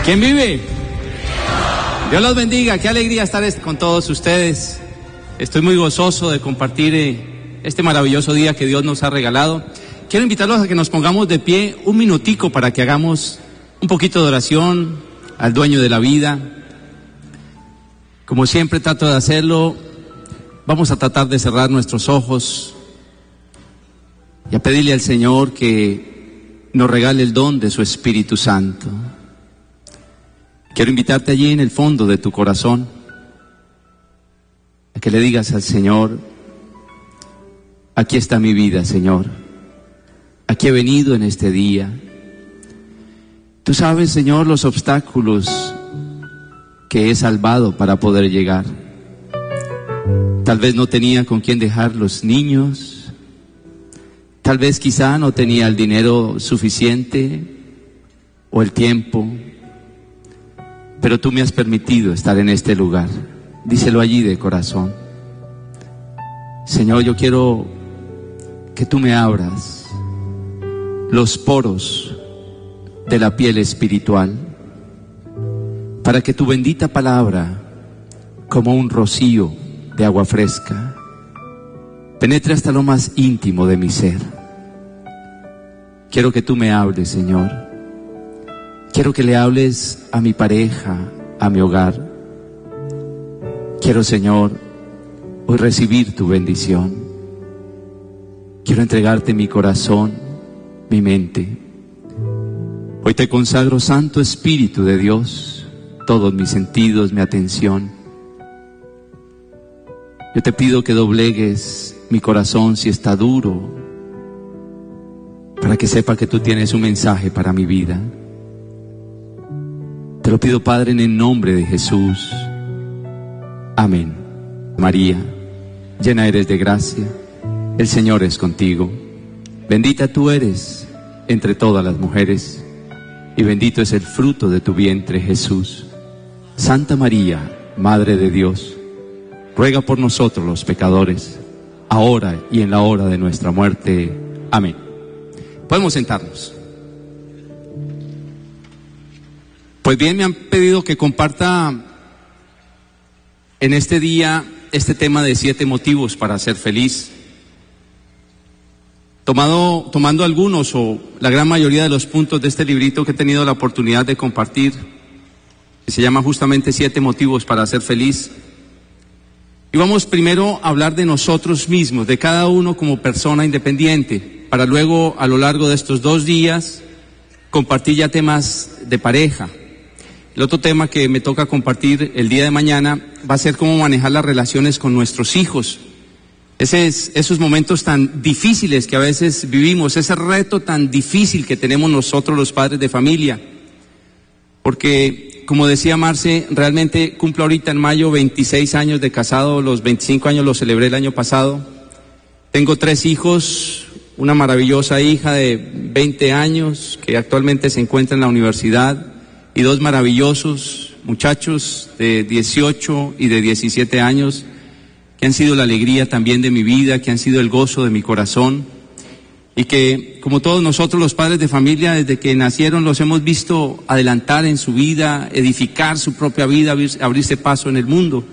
¿Quién vive? Dios los bendiga, qué alegría estar con todos ustedes. Estoy muy gozoso de compartir este maravilloso día que Dios nos ha regalado. Quiero invitarlos a que nos pongamos de pie un minutico para que hagamos un poquito de oración al dueño de la vida. Como siempre trato de hacerlo, vamos a tratar de cerrar nuestros ojos y a pedirle al Señor que nos regale el don de su Espíritu Santo. Quiero invitarte allí en el fondo de tu corazón a que le digas al Señor: aquí está mi vida, Señor. Aquí he venido en este día. Tú sabes, Señor, los obstáculos que he salvado para poder llegar. Tal vez no tenía con quién dejar los niños. Tal vez quizá no tenía el dinero suficiente o el tiempo. Pero tú me has permitido estar en este lugar. Díselo allí de corazón. Señor, yo quiero que tú me abras los poros de la piel espiritual para que tu bendita palabra, como un rocío de agua fresca, penetre hasta lo más íntimo de mi ser. Quiero que tú me hables, Señor. Quiero que le hables a mi pareja, a mi hogar. Quiero, Señor, hoy recibir tu bendición. Quiero entregarte mi corazón, mi mente. Hoy te consagro, Santo Espíritu de Dios, todos mis sentidos, mi atención. Yo te pido que doblegues mi corazón si está duro, para que sepa que tú tienes un mensaje para mi vida. Te lo pido, Padre, en el nombre de Jesús. Amén. María, llena eres de gracia, el Señor es contigo. Bendita tú eres entre todas las mujeres, y bendito es el fruto de tu vientre, Jesús. Santa María, Madre de Dios, ruega por nosotros los pecadores, ahora y en la hora de nuestra muerte. Amén. Podemos sentarnos. Pues bien, me han pedido que comparta en este día este tema de 7 motivos para ser feliz. Tomando algunos o la gran mayoría de los puntos de este librito que he tenido la oportunidad de compartir, que se llama justamente 7 motivos para ser feliz. Y vamos primero a hablar de nosotros mismos, de cada uno como persona independiente, para luego a lo largo de estos 2 días compartir ya temas de pareja. El otro tema que me toca compartir el día de mañana va a ser cómo manejar las relaciones con nuestros hijos. Esos momentos tan difíciles que a veces vivimos, ese reto tan difícil que tenemos nosotros los padres de familia. Porque, como decía Marce, realmente cumplo ahorita en mayo 26 años de casado, los 25 años los celebré el año pasado. Tengo 3 hijos, una maravillosa hija de 20 años que actualmente se encuentra en la universidad, y 2 maravillosos muchachos de 18 y de 17 años que han sido la alegría también de mi vida, que han sido el gozo de mi corazón, y que, como todos nosotros los padres de familia, desde que nacieron los hemos visto adelantar en su vida, edificar su propia vida, abrirse paso en el mundo.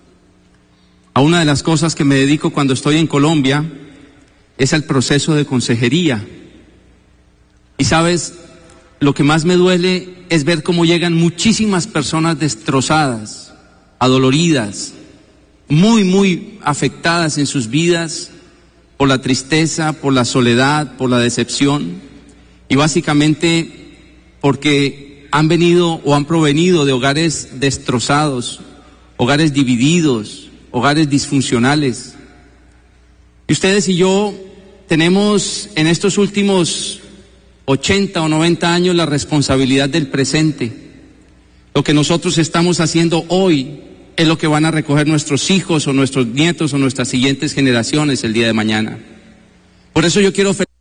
A una de las cosas que me dedico cuando estoy en Colombia es al proceso de consejería. Y sabes, lo que más me duele es ver cómo llegan muchísimas personas destrozadas, adoloridas, muy afectadas en sus vidas por la tristeza, por la soledad, por la decepción, y básicamente porque han venido o han provenido de hogares destrozados, hogares divididos, hogares disfuncionales. Y ustedes y yo tenemos en estos últimos 80 o 90 años la responsabilidad del presente. Lo que nosotros estamos haciendo hoy es lo que van a recoger nuestros hijos o nuestros nietos o nuestras siguientes generaciones el día de mañana. Por eso yo quiero